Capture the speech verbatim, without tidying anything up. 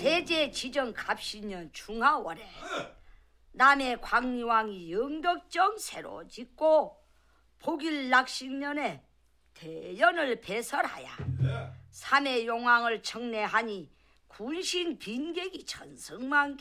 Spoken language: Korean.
세제 지정 갑신년 중하월에 남해 광리왕이 영덕정 새로 짓고 복일 낚식년에 대연을 배설하여 삼해 용왕을 청례하니 군신 빈객이 천성만개